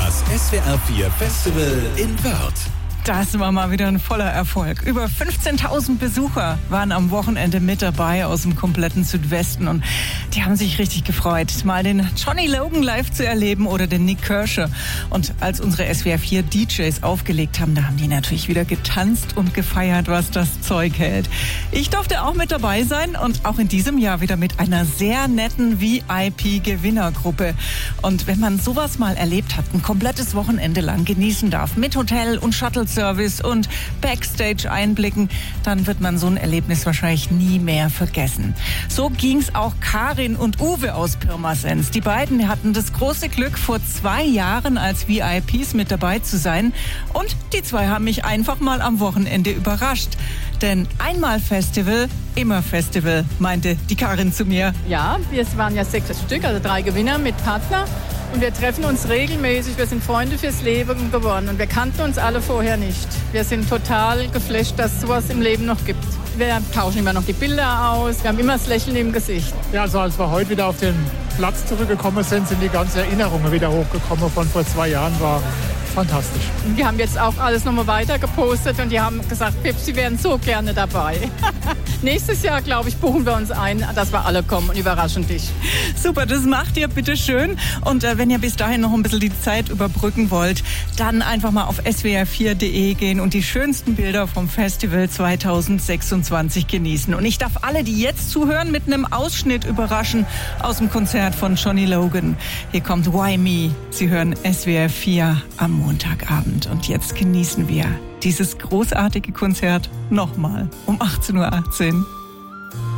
Das SWR4 Festival in Wörth. Das war mal wieder ein voller Erfolg. Über 15.000 Besucher waren am Wochenende mit dabei aus dem kompletten Südwesten und die haben sich richtig gefreut, mal den Johnny Logan live zu erleben oder den Nik Kershaw. Und als unsere SWR4 DJs aufgelegt haben, da haben die natürlich wieder getanzt und gefeiert, was das Zeug hält. Ich durfte auch mit dabei sein und auch in diesem Jahr wieder mit einer sehr netten VIP-Gewinnergruppe. Und wenn man sowas mal erlebt hat, ein komplettes Wochenende lang genießen darf, mit Hotel und Shuttle-Service und Backstage-Einblicken, dann wird man so ein Erlebnis wahrscheinlich nie mehr vergessen. So ging's auch Karin und Uwe aus Pirmasens. Die beiden hatten das große Glück, vor 2 Jahren als VIPs mit dabei zu sein. Und die zwei haben mich einfach mal am Wochenende überrascht. Denn einmal Festival, immer Festival, meinte die Karin zu mir. Ja, wir waren ja 6 Stück, also 3 Gewinner mit Partner. Und wir treffen uns regelmäßig. Wir sind Freunde fürs Leben geworden. Und wir kannten uns alle vorher nicht. Wir sind total geflasht, dass es sowas im Leben noch gibt. Wir tauschen immer noch die Bilder aus. Wir haben immer das Lächeln im Gesicht. Ja, also als wir heute wieder auf den Platz zurückgekommen sind, sind die ganzen Erinnerungen wieder hochgekommen von vor 2 Jahren. War fantastisch. Wir haben jetzt auch alles nochmal weiter gepostet und die haben gesagt, Pips, sie wären so gerne dabei. Nächstes Jahr, glaube ich, buchen wir uns ein, dass wir alle kommen und überraschen dich. Super, das macht ihr bitte schön. Und wenn ihr bis dahin noch ein bisschen die Zeit überbrücken wollt, dann einfach mal auf swr4.de gehen und die schönsten Bilder vom Festival 2026 genießen. Und ich darf alle, die jetzt zuhören, mit einem Ausschnitt überraschen aus dem Konzert von Johnny Logan. Hier kommt Why Me. Sie hören SWR4 am Montagabend. Und jetzt genießen wir dieses großartige Konzert nochmal um 18:18 Uhr.